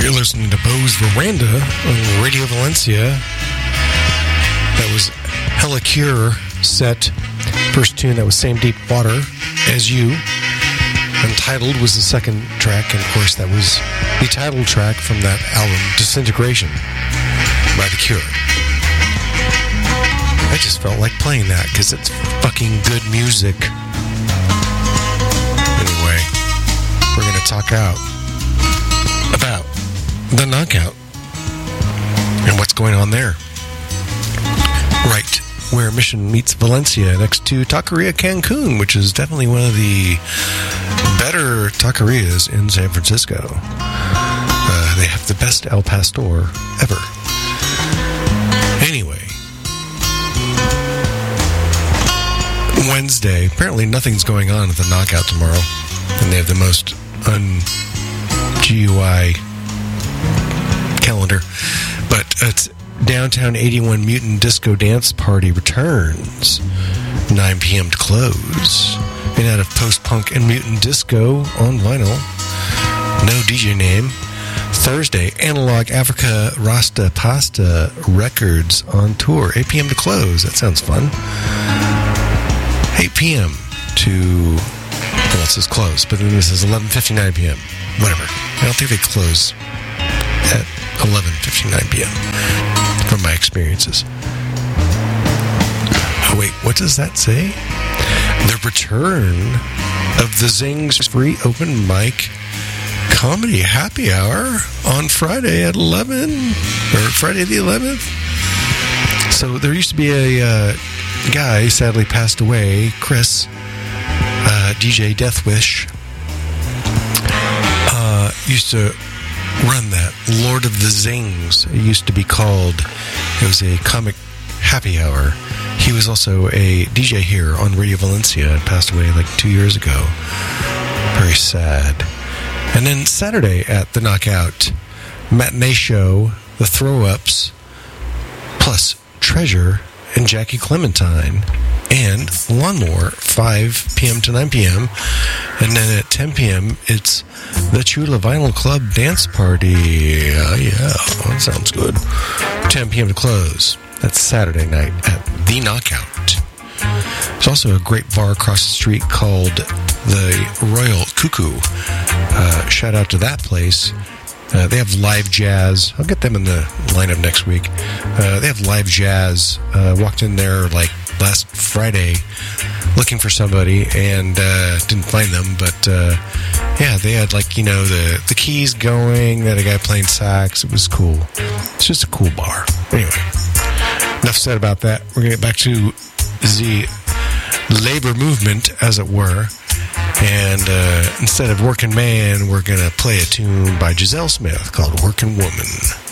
You're listening to Bo's Veranda on Radio Valencia. That was Hella Cure set. First tune, that was Same Deep Water as You. Untitled was the second track, and of course that was the title track from that album, Disintegration, by The Cure. I just felt like playing that because it's fucking good music. Anyway, we're going to talk about the Knockout and what's going on there. Right where Mission meets Valencia, next to Taqueria Cancun, which is definitely one of the better taquerias in San Francisco. They have the best El Pastor ever. Anyway, Wednesday, apparently nothing's going on at the Knockout tomorrow, and they have the most un-GUI calendar, but it's Downtown 81 Mutant Disco Dance Party returns, 9 p.m. to close. Made out of post-punk and mutant disco on vinyl. No DJ name. Thursday, Analog Africa Rasta Pasta Records on tour, 8 p.m. to close. That sounds fun. 8 p.m. to... Well, it says close, but then this is 11:59 p.m. Whatever. I don't think they close at 11:59 p.m. from my experiences. Oh, wait, what does that say? The return of the Zings free open mic comedy happy hour on Friday at 11, or Friday the 11th. So there used to be a guy, sadly passed away, Chris, DJ Deathwish, used to run that. Lord of the Zings, it used to be called. It was a comic happy hour. He was also a DJ here on Radio Valencia and passed away like 2 years ago. Very sad. And then Saturday at the Knockout, matinee show, The Throw-Ups, plus Treasure and Jackie Clementine, and Lawnmower, 5 p.m. to 9 p.m. And then at 10 p.m., it's the Chula Vinyl Club Dance Party. Yeah, that sounds good. 10 p.m. to close. That's Saturday night at The Knockout. There's also a great bar across the street called the Royal Cuckoo. Shout out to that place. They have live jazz. I'll get them in the lineup next week. They have live jazz. Walked in there like last Friday looking for somebody and didn't find them. But yeah, they had like, the keys going. They had a guy playing sax. It was cool. It's just a cool bar. Anyway, enough said about that. We're going to get back to the labor movement, as it were. And instead of Working Man, we're going to play a tune by Giselle Smith called Working Woman.